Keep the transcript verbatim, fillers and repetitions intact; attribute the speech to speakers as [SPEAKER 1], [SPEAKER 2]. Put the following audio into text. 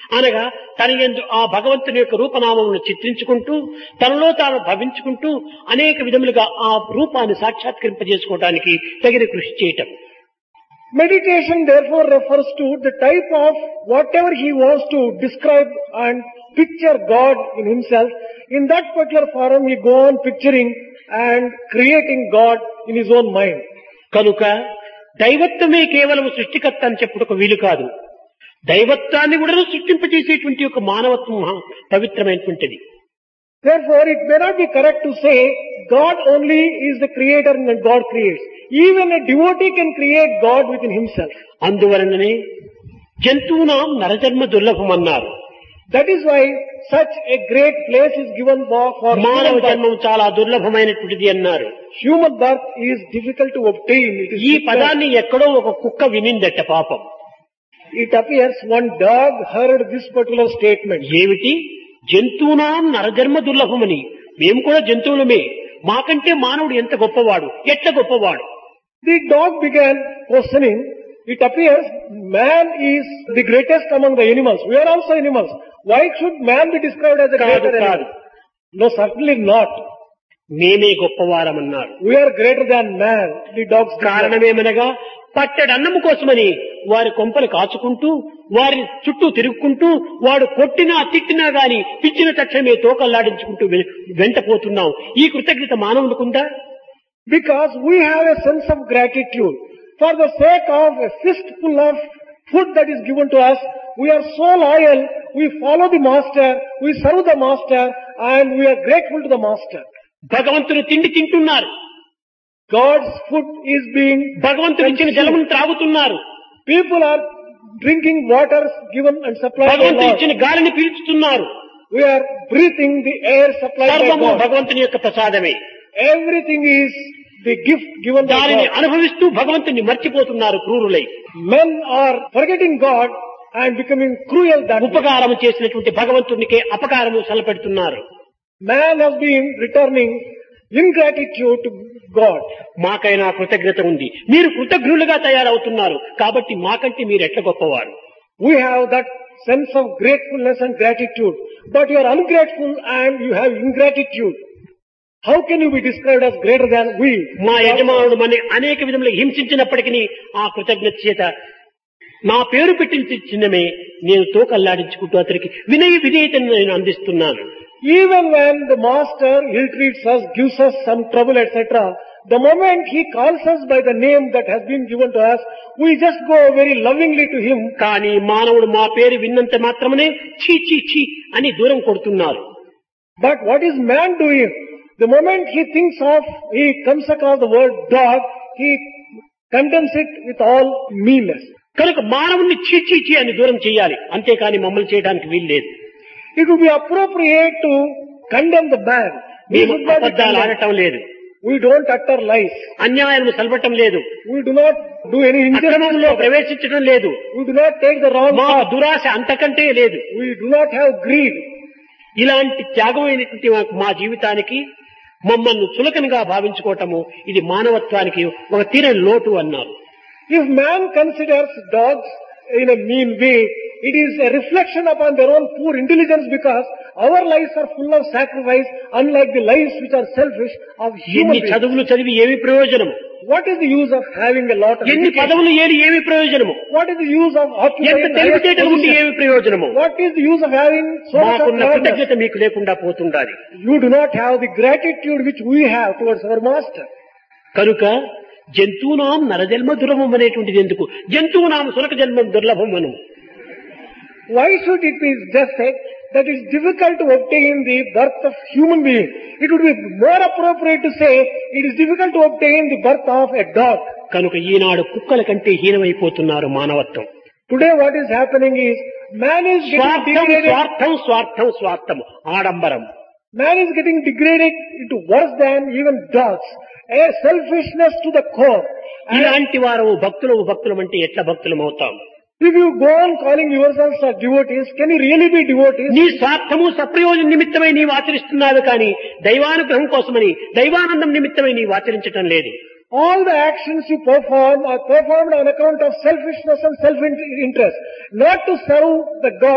[SPEAKER 1] అనగా తన యందు ఆ భగవంతుని యొక్క రూపనామమును చిత్రించుకుంటూ తనలో తాను భవించుకుంటూ అనేక విధములుగా ఆ రూపాన్ని సాక్షాత్కరింపజేసుకోవడానికి తగిన కృషి చేయటం.
[SPEAKER 2] Meditation therefore refers to the type of whatever he wants to describe and picture God in himself. In that particular form he go on picturing and creating God in his own mind.
[SPEAKER 1] కనుక దైవత్వమే కేవలం సృష్టికర్త అని చెప్పుటకు వీలు కాదు. దైవత్వాన్ని కూడా సృష్టింపజేసేటువంటి ఒక మానవత్వం మహా పవిత్రమైనటువంటిది.
[SPEAKER 2] Therefore it may not be correct to say God only is the creator and God creates. Even a devotee can create God within himself.
[SPEAKER 1] అందువలననే జంతువునాం నరజన్మ దుర్లభం అన్నారు.
[SPEAKER 2] That is why such a great place is given for
[SPEAKER 1] మానవ
[SPEAKER 2] human birth.
[SPEAKER 1] జన్మం చాలా దుర్లభమైనటువంటిది అన్నారు.
[SPEAKER 2] Human birth is difficult to obtain. It is
[SPEAKER 1] ఈ
[SPEAKER 2] difficult.
[SPEAKER 1] పదాన్ని ఎక్కడో ఒక కుక్క వినిందట పాపం.
[SPEAKER 2] It appears one dog heard this particular statement.
[SPEAKER 1] ఏమిటి జంతువునాం నరజన్మ దుర్లభమని, మేము కూడా జంతువులమే, మాకంటే మానవుడు ఎంత గొప్పవాడు, ఎట్లా గొప్పవాడు.
[SPEAKER 2] The dog began questioning. It appears man is the greatest among the animals. We are also animals. Why should man be described as a
[SPEAKER 1] కాదు
[SPEAKER 2] greater
[SPEAKER 1] కాదు,
[SPEAKER 2] animal? No, certainly not.
[SPEAKER 1] మేమే గొప్పవారమన్నారు.
[SPEAKER 2] We are greater than man. The dogs declared.
[SPEAKER 1] కారణమేమనగా పట్టెడన్నము కోసమని వారి కొంపలు కాచుకుంటూ వారి చుట్టూ తిరుగుకుంటూ వాడు కొట్టినా తిట్టినా గాని పిచ్చిన తక్షణమే తోకల్లాడించుకుంటూ వె- వెంటపోతున్నాం. ఈ కృతజ్ఞత మానవునికుందా?
[SPEAKER 2] Because we have a sense of gratitude. For the sake of a fistful of food that is given to us, we are so loyal, we follow the master, we serve the master, and we are grateful to the master.
[SPEAKER 1] భగవంతుని తిండి తింటున్నారు,
[SPEAKER 2] God's food is being,
[SPEAKER 1] భగవంతుడు ఇచ్చిన జలమును త్రాగుతున్నారు,
[SPEAKER 2] people are drinking waters given and supplied by
[SPEAKER 1] భగవంతుడు
[SPEAKER 2] Lord.
[SPEAKER 1] ఇచ్చిన గాలిని పీల్చుతున్నారు.
[SPEAKER 2] We are breathing the air supplied by
[SPEAKER 1] సర్వము
[SPEAKER 2] God.
[SPEAKER 1] భగవంతుని యొక్క ప్రసాదమే.
[SPEAKER 2] Everything is the gift given by
[SPEAKER 1] దానిని
[SPEAKER 2] God.
[SPEAKER 1] అనుభవిస్తూ భగవంతుని మర్చిపోతున్నారు క్రూరులై.
[SPEAKER 2] Men are forgetting God and becoming cruel that way.
[SPEAKER 1] ఉపకారం చేసినటువంటి భగవంతునికే అపకారము సలపెడుతున్నారు.
[SPEAKER 2] Man has been returning ingratitude to God.
[SPEAKER 1] మాకైనా కృతజ్ఞత ఉంది, మీరు కృతజ్ఞులుగా తయారవుతున్నారు, కాబట్టి మాకంటే మీరు ఎట్లా గొప్పవారు.
[SPEAKER 2] We have that sense of gratefulness and gratitude, but you are ungrateful and you have ingratitude. How can you be described as greater than we?
[SPEAKER 1] మా యజమానుడు మన అనేక విధములు హింసించినప్పటికీ ఆ కృతజ్ఞత చేత నా పేరు పెట్టిన చిన్నమే నేను తోకల్లాడించుకుంటూ అతనికి వినయ విధేయతను నేను అందిస్తున్నాను.
[SPEAKER 2] Even when the master ill-treats us, gives us some trouble, et cetera, the moment he calls us by the name that has been given to us, we just go very lovingly to him.
[SPEAKER 1] కానీ మానవుడు మా పేరు విన్నంత మాత్రమే చీ చీ చీ అని దూరం కొడుతున్నారు.
[SPEAKER 2] But what is man doing? The moment he thinks of, he comes across the word dog, he condemns it with all meanness.
[SPEAKER 1] కనుక మానవుణ్ణి చీ చీ చీ అని దూరం చేయాలి, అంతేకాని మమ్మల్ని చేయడానికి వీలు లేదు.
[SPEAKER 2] It would be appropriate to condemn the man. We
[SPEAKER 1] మేము
[SPEAKER 2] should not be
[SPEAKER 1] అబద్ధాలు
[SPEAKER 2] condemned.
[SPEAKER 1] ఆడటం లేదు,
[SPEAKER 2] We don't utter lies.
[SPEAKER 1] అన్యాయం సల్పటం లేదు,
[SPEAKER 2] We do not do any
[SPEAKER 1] అక్రమంలో
[SPEAKER 2] injustice.
[SPEAKER 1] ప్రవేశించడం లేదు,
[SPEAKER 2] We do not take the wrong
[SPEAKER 1] మా
[SPEAKER 2] path.
[SPEAKER 1] దురాశ అంతకంటే లేదు.
[SPEAKER 2] We do not have greed.
[SPEAKER 1] ఇలాంటి త్యాగమైనటువంటి మా జీవితానికి మమ్మల్ని చులకనగా భావించుకోవటము ఇది మానవత్వానికి ఒక తీరని లోటు అన్నారు.
[SPEAKER 2] If man considers dogs in a mean way, it is a reflection upon their own poor intelligence, because our lives are full of sacrifice, unlike the lives which are selfish of human
[SPEAKER 1] ఎన్ని
[SPEAKER 2] beings.
[SPEAKER 1] చదువులు చదివి ఏమి ప్రయోజనము,
[SPEAKER 2] What is the use of having a lot of
[SPEAKER 1] ఎన్ని
[SPEAKER 2] education?
[SPEAKER 1] పదవులు ఏరి ఏమి ప్రయోజనము,
[SPEAKER 2] What is the use of
[SPEAKER 1] ఎంత
[SPEAKER 2] occupying highest
[SPEAKER 1] తెలివితేటలు ఉండి
[SPEAKER 2] position?
[SPEAKER 1] ఏమి ప్రయోజనము.
[SPEAKER 2] What is the use of having so much of
[SPEAKER 1] మాకున్న
[SPEAKER 2] cleverness?
[SPEAKER 1] కృతజ్ఞత మీకు లేకుండా పోతుండాలి.
[SPEAKER 2] You do not have the gratitude which we have towards our master.
[SPEAKER 1] కనుక జంతువునాం నరజన్మ దుర్లభం అనేటువంటిది ఎందుకు, జంతువునాం సులక జన్మం దుర్లభం అను.
[SPEAKER 2] Why should it be just said that it's difficult to obtain the birth of human being? It would be more appropriate to say it is difficult to obtain the birth of a dog.
[SPEAKER 1] కనుక ఈనాడు కుక్కల కంటే హీనమైపోతున్నారు మానవత్వం.
[SPEAKER 2] Today what is happening is man is getting
[SPEAKER 1] స్వార్థం
[SPEAKER 2] degraded.
[SPEAKER 1] స్వార్థం స్వార్థం స్వార్థం ఆడంబరం.
[SPEAKER 2] Man is getting degraded into worse than even dogs. A selfishness to the core. And
[SPEAKER 1] ఇలాంటి వారు భక్తులు భక్తులం అంటే ఎట్లా భక్తులం అవుతాం?
[SPEAKER 2] if you go on calling yourselves as devotees, can you really be devotees?
[SPEAKER 1] నీ స్వార్థము సప్రయోజన నిమిత్తమై నీవు ఆచరిస్తున్నావు కానీ దైవానుగ్రహం కోసమని దైవానందం నిమిత్తమై నీవు ఆచరించటం లేదు.
[SPEAKER 2] All the actions you perform are performed on account of selfishness and self-interest, not to serve the God.